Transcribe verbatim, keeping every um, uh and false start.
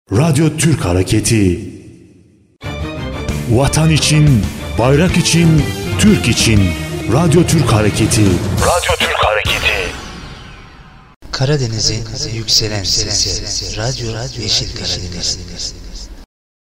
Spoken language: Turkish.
Radyo Türk Hareketi. Vatan için, bayrak için, Türk için. Radyo Türk Hareketi. Radyo Türk Hareketi. Karadeniz'in yükselen sesi. Radyo Yeşil Karadeniz.